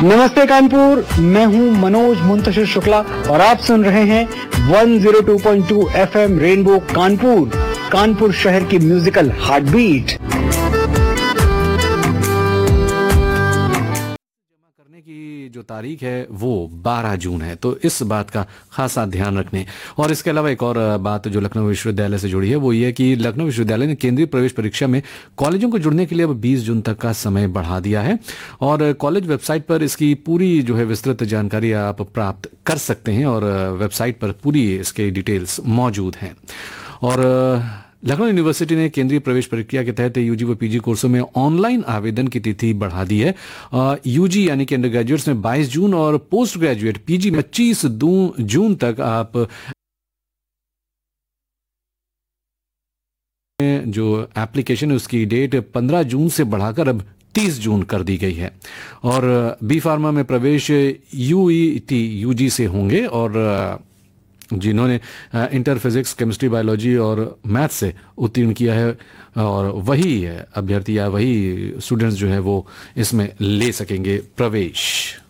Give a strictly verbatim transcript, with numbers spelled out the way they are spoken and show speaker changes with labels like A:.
A: नमस्ते कानपुर, मैं हूं मनोज मुंतशिर शुक्ला और आप सुन रहे हैं एक सौ दो पॉइंट दो एफएम रेनबो कानपुर, कानपुर शहर की म्यूजिकल हार्टबीट।
B: करने की जो तारीख है वो बारह जून है, तो इस बात का खासा ध्यान रखने। और इसके अलावा एक और बात जो लखनऊ विश्वविद्यालय से जुड़ी है वो ये कि लखनऊ विश्वविद्यालय ने केंद्रीय प्रवेश परीक्षा में कॉलेजों को जुड़ने के लिए अब बीस जून तक का समय बढ़ा दिया है और कॉलेज वेबसाइट पर इसकी पूरी जो है विस्तृत जानकारी आप प्राप्त कर सकते हैं और वेबसाइट पर पूरी इसके डिटेल्स मौजूद हैं। और लखनऊ यूनिवर्सिटी ने केंद्रीय प्रवेश प्रक्रिया के तहत यूजी व पीजी कोर्सों में ऑनलाइन आवेदन की तिथि बढ़ा दी है। यूजी यानी कि अंडर ग्रेजुएट्स में बाईस जून और पोस्ट ग्रेजुएट पीजी में पच्चीस जून तक आप जो एप्लीकेशन है उसकी डेट पंद्रह जून से बढ़ाकर अब तीस जून कर दी गई है। और बी फार्मा में प्रवेश यूईटी यूजी से होंगे और जिन्होंने इंटर फिजिक्स, केमिस्ट्री, बायोलॉजी और मैथ से उत्तीर्ण किया है और वही अभ्यर्थी या वही स्टूडेंट्स जो है वो इसमें ले सकेंगे प्रवेश।